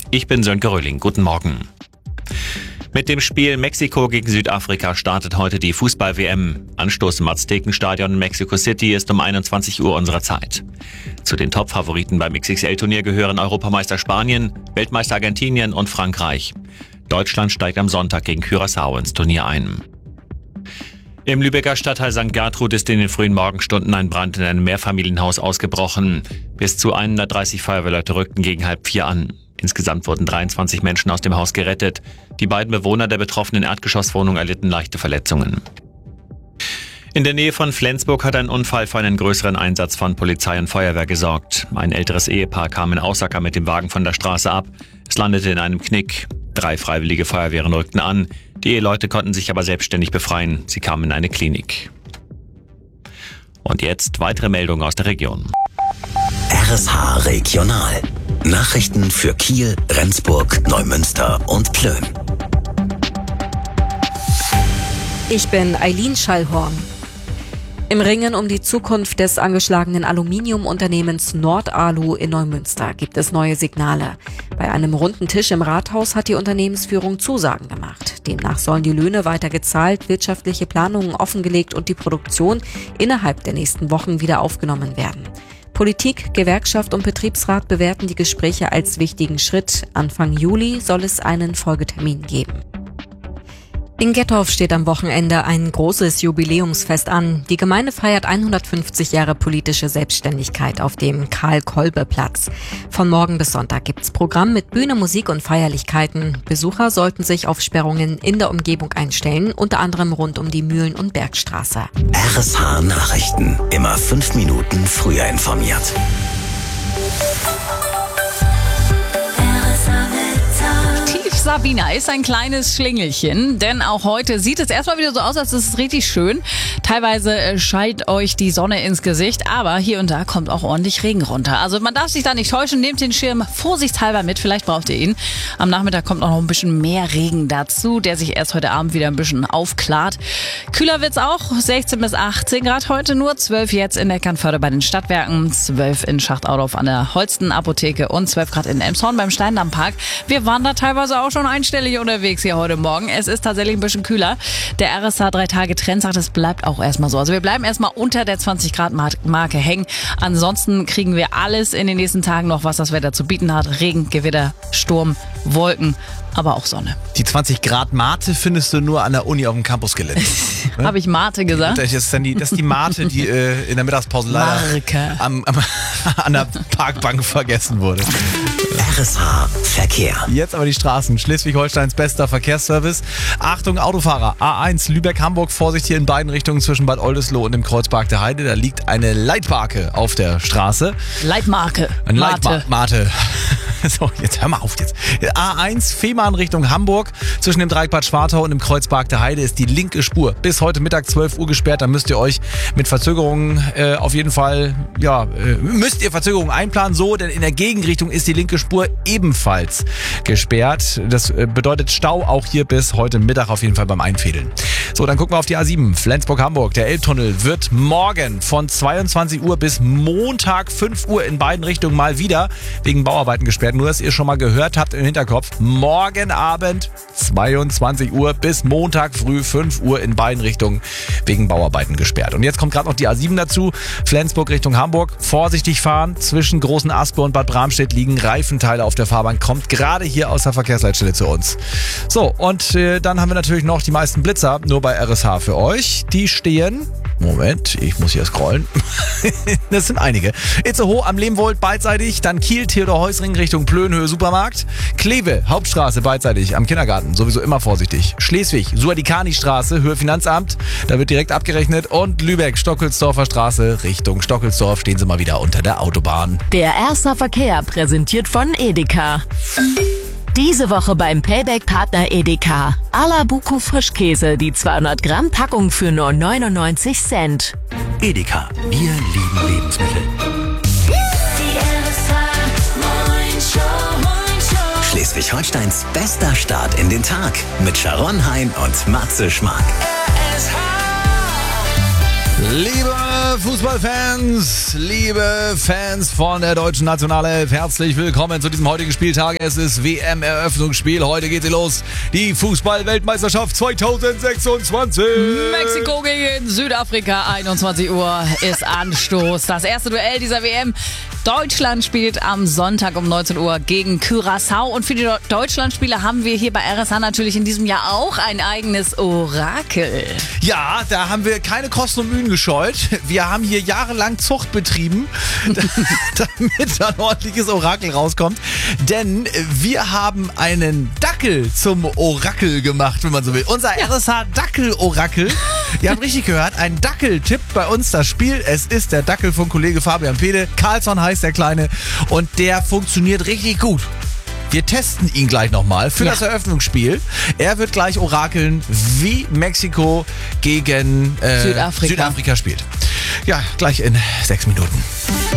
Ich bin Sönke Röhling. Guten Morgen. Mit dem Spiel Mexiko gegen Südafrika startet heute die Fußball-WM. Anstoß im Aztekenstadion in Mexico City ist um 21 Uhr unserer Zeit. Zu den Top-Favoriten beim XXL-Turnier gehören Europameister Spanien, Weltmeister Argentinien und Frankreich. Deutschland steigt am Sonntag gegen Curaçao ins Turnier ein. Im Lübecker Stadtteil St. Gertrud ist in den frühen Morgenstunden ein Brand in einem Mehrfamilienhaus ausgebrochen. Bis zu 130 Feuerwehrleute rückten gegen 3:30 an. Insgesamt wurden 23 Menschen aus dem Haus gerettet. Die beiden Bewohner der betroffenen Erdgeschosswohnung erlitten leichte Verletzungen. In der Nähe von Flensburg hat ein Unfall für einen größeren Einsatz von Polizei und Feuerwehr gesorgt. Ein älteres Ehepaar kam in Ausacker mit dem Wagen von der Straße ab. Es landete in einem Knick. 3 freiwillige Feuerwehren rückten an. Die Eheleute konnten sich aber selbstständig befreien. Sie kamen in eine Klinik. Und jetzt weitere Meldungen aus der Region. RSH Regional. Nachrichten für Kiel, Rendsburg, Neumünster und Plön. Ich bin Eileen Schallhorn. Im Ringen um die Zukunft des angeschlagenen Aluminiumunternehmens Nordalu in Neumünster gibt es neue Signale. Bei einem runden Tisch im Rathaus hat die Unternehmensführung Zusagen gemacht. Demnach sollen die Löhne weiter gezahlt, wirtschaftliche Planungen offengelegt und die Produktion innerhalb der nächsten Wochen wieder aufgenommen werden. Politik, Gewerkschaft und Betriebsrat bewerten die Gespräche als wichtigen Schritt. Anfang Juli soll es einen Folgetermin geben. In Gettorf steht am Wochenende ein großes Jubiläumsfest an. Die Gemeinde feiert 150 Jahre politische Selbstständigkeit auf dem Karl-Kolbe-Platz. Von morgen bis Sonntag gibt's Programm mit Bühne, Musik und Feierlichkeiten. Besucher sollten sich auf Sperrungen in der Umgebung einstellen, unter anderem rund um die Mühlen- und Bergstraße. RSH Nachrichten. Immer 5 Minuten früher informiert. Sabina ist ein kleines Schlingelchen, denn auch heute sieht es erstmal wieder so aus, als ist es richtig schön. Teilweise scheint euch die Sonne ins Gesicht, aber hier und da kommt auch ordentlich Regen runter. Also man darf sich da nicht täuschen, nehmt den Schirm vorsichtshalber mit, vielleicht braucht ihr ihn. Am Nachmittag kommt auch noch ein bisschen mehr Regen dazu, der sich erst heute Abend wieder ein bisschen aufklart. Kühler wird's auch, 16 bis 18 Grad heute nur, 12 jetzt in Eckernförde bei den Stadtwerken, 12 in Schachtautorf an der Holsten-Apotheke und 12 Grad in Elmshorn beim Steindammpark. Wir waren da teilweise auch schon einstellig unterwegs hier heute Morgen. Es ist tatsächlich ein bisschen kühler. Der RSH 3-Tage-Trend sagt, es bleibt auch erstmal so. Also wir bleiben erstmal unter der 20-Grad-Marke hängen. Ansonsten kriegen wir alles in den nächsten Tagen noch, was das Wetter zu bieten hat. Regen, Gewitter, Sturm, Wolken, aber auch Sonne. Die 20 Grad Mate findest du nur an der Uni auf dem Campusgelände. Habe ich Mate gesagt? Das ist die Mate, die in der Mittagspause leider an der Parkbank vergessen wurde. RSH Verkehr. Jetzt aber die Straßen. Schleswig-Holsteins bester Verkehrsservice. Achtung Autofahrer. A1 Lübeck-Hamburg. Vorsicht hier in beiden Richtungen zwischen Bad Oldesloe und dem Kreuzpark der Heide. Da liegt eine Leitmarke auf der Straße. Leitmarke. Mate. So, jetzt hör mal auf jetzt. A1 Fehmarn Richtung Hamburg. Zwischen dem Dreieck Bad Schwartau und dem Kreuzpark der Heide ist die linke Spur bis heute Mittag 12 Uhr gesperrt. Da müsst ihr euch mit Verzögerungen auf jeden Fall, müsst ihr Verzögerungen einplanen. So, denn in der Gegenrichtung ist die linke Spur ebenfalls gesperrt. Das bedeutet Stau auch hier bis heute Mittag auf jeden Fall beim Einfädeln. So, dann gucken wir auf die A7. Flensburg-Hamburg. Der Elbtunnel wird morgen von 22 Uhr bis Montag 5 Uhr in beiden Richtungen mal wieder wegen Bauarbeiten gesperrt. Nur, dass ihr schon mal gehört habt im Hinterkopf. Morgen Abend 22 Uhr bis Montag früh 5 Uhr in beiden Richtungen wegen Bauarbeiten gesperrt. Und jetzt kommt gerade noch die A7 dazu. Flensburg Richtung Hamburg. Vorsichtig fahren. Zwischen Großen Aspe und Bad Bramstedt liegen Reifenteile auf der Fahrbahn. Kommt gerade hier aus der Verkehrsleitstelle zu uns. So, und dann haben wir natürlich noch die meisten Blitzer. Nur bei RSH für euch. Die stehen... Moment, ich muss hier scrollen. Das sind einige. Itzehoe am Lehmwold beidseitig, dann Kiel, Theodor-Heuss-Ring Richtung Plönhöhe Supermarkt, Kleve, Hauptstraße beidseitig am Kindergarten, sowieso immer vorsichtig. Schleswig, Suadikani-Straße, Höhe Finanzamt, da wird direkt abgerechnet und Lübeck, Stockelsdorfer Straße Richtung Stockelsdorf, stehen sie mal wieder unter der Autobahn. Der Erster Verkehr präsentiert von Edeka. Diese Woche beim Payback-Partner Edeka. Alabuco Frischkäse, die 200 Gramm Packung für nur 99 Cent. Edeka, wir lieben Lebensmittel. Schleswig-Holsteins bester Start in den Tag mit Sharon Hein und Matze Schmark. Liebe Fußballfans, liebe Fans von der deutschen Nationalelf, herzlich willkommen zu diesem heutigen Spieltag. Es ist WM-Eröffnungsspiel. Heute geht sie los. Die Fußball-Weltmeisterschaft 2026. Mexiko gegen Südafrika, 21 Uhr ist Anstoß. Das erste Duell dieser WM. Deutschland spielt am Sonntag um 19 Uhr gegen Curaçao. Und für die Deutschlandspieler haben wir hier bei RSH natürlich in diesem Jahr auch ein eigenes Orakel. Ja, da haben wir keine Kosten und Mühen gescheut. Wir haben hier jahrelang Zucht betrieben, damit ein ordentliches Orakel rauskommt. Denn wir haben einen Dackel zum Orakel gemacht, wenn man so will. Unser RSH-Dackel-Orakel. Ihr habt richtig gehört, ein Dackel tippt bei uns das Spiel. Es ist der Dackel von Kollege Fabian Pede. Carlsson heißt der Kleine und der funktioniert richtig gut. Wir testen ihn gleich nochmal für das Eröffnungsspiel. Er wird gleich orakeln, wie Mexiko gegen Südafrika spielt. Ja, gleich in 6 Minuten.